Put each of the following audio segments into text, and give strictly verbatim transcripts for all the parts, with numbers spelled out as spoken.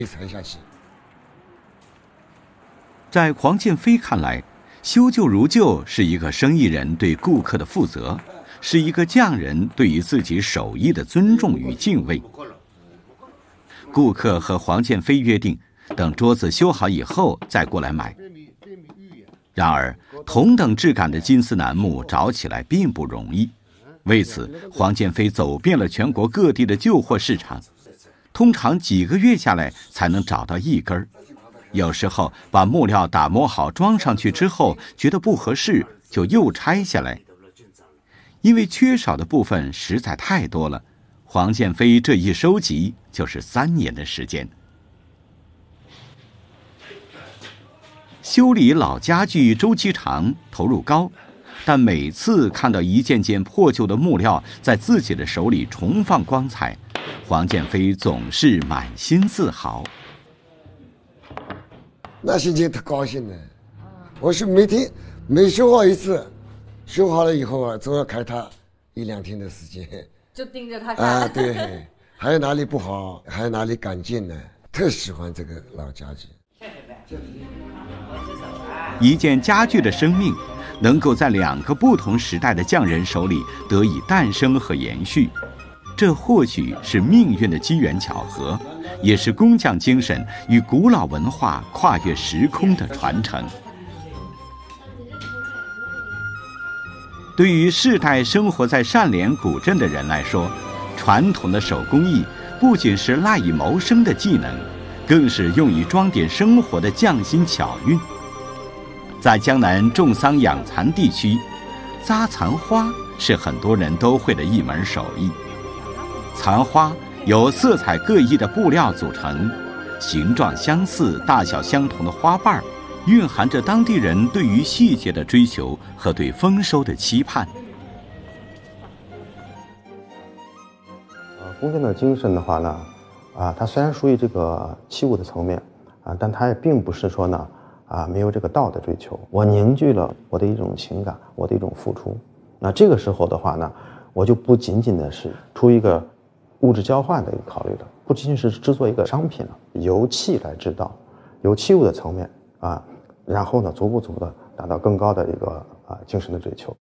沉下去。 在黄建飞看来，修旧如旧是一个生意人对顾客的负责，是一个匠人对于自己手艺的尊重与敬畏。顾客和黄建飞约定，等桌子修好以后再过来买。然而，同等质感的金丝楠木找起来并不容易。为此，黄建飞走遍了全国各地的旧货市场，通常几个月下来才能找到一根。有时候把木料打磨好装上去之后，觉得不合适，就又拆下来。因为缺少的部分实在太多了，黄建飞这一收集就是三年的时间。修理老家具周期长，投入高，但每次看到一件件破旧的木料在自己的手里重放光彩，黄建飞总是满心自豪。 那心情特高兴的，我是每天每修好一次，修好了以后啊，总要开它一两天的时间， 就盯着它看啊，对，还有哪里不好，还有哪里改进呢？特喜欢这个老家具。 一件家具的生命，能够在两个不同时代的匠人手里得以诞生和延续，这或许是命运的机缘巧合，也是工匠精神与古老文化跨越时空的传承。对于世代生活在单连古镇的人来说，传统的手工艺不仅是赖以谋生的技能，更是用以装点生活的匠心巧运。在江南种桑养蚕地区，扎蚕花是很多人都会的一门手艺。蚕花由色彩各异的布料组成，形状相似、大小相同的花瓣蕴含着当地人对于细节的追求和对丰收的期盼。 呃，工匠的精神的话呢，啊，它虽然属于这个器物的层面啊，但它也并不是说呢，啊，没有这个道的追求。我凝聚了我的一种情感，我的一种付出。那这个时候的话呢，我就不仅仅的是出一个物质交换的一个考虑了，不仅仅是制作一个商品了，由器来制造，由器物的层面啊，然后呢，逐步逐步的达到更高的一个啊精神的追求。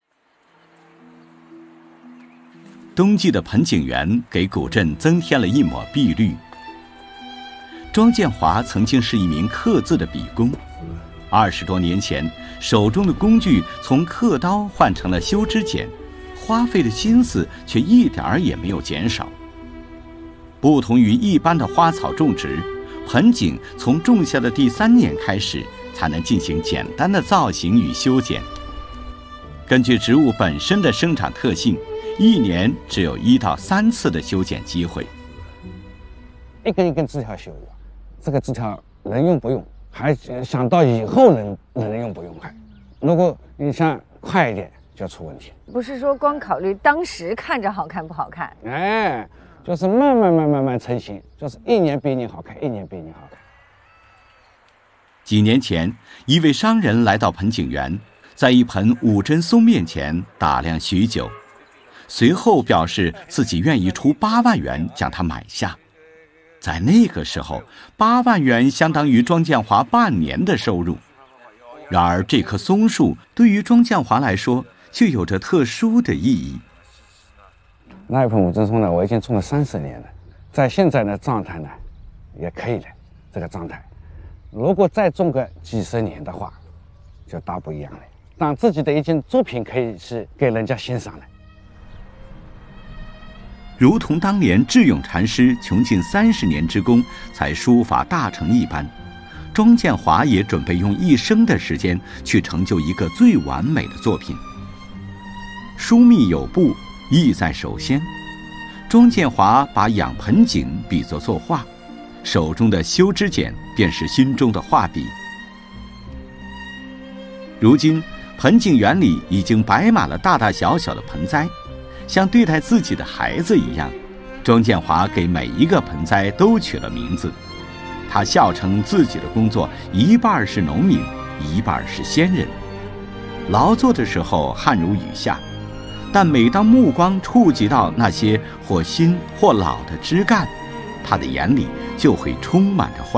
冬季的盆景园给古镇增添了一抹碧绿。庄建华曾经是一名刻字的笔工，二十多年前，手中的工具从刻刀换成了修枝剪，花费的心思却一点儿也没有减少。不同于一般的花草种植，盆景从种下的第三年开始才能进行简单的造型与修剪。根据植物本身的生长特性，一年只有一到三次的修剪机会。 一根一根枝条修的，这个枝条能用不用，还想到以后能能用不用还。如果你想快一点，就出问题。 不是说光考虑当时看着好看不好看， 哎，就是慢慢慢慢慢成型，就是一年比一年好看，一年比一年好看。 几年前，一位商人来到盆景园，在一盆五针松面前打量许久，随后表示自己愿意出八万元将它买下。在那个时候，八万元相当于庄建华半年的收入。然而，这棵松树对于庄建华来说，却有着特殊的意义。 那一盆五针松呢，我已经种了三十年了，在现在的状态呢，也可以了。这个状态，如果再种个几十年的话，就大不一样了。当自己的一件作品可以是给人家欣赏的。 如同当年智勇禅师穷尽三十年之功才书法大成一般，庄建华也准备用一生的时间去成就一个最完美的作品。疏密有步，意在首先。庄建华把养盆景比作作画，手中的修枝剪便是心中的画笔。如今，盆景园里已经摆满了大大小小的盆栽，像对待自己的孩子一样，庄建华给每一个盆栽都取了名字。他笑称自己的工作一半是农民，一半是仙人。劳作的时候汗如雨下，但每当目光触及到那些或新或老的枝干，他的眼里就会充满着欢。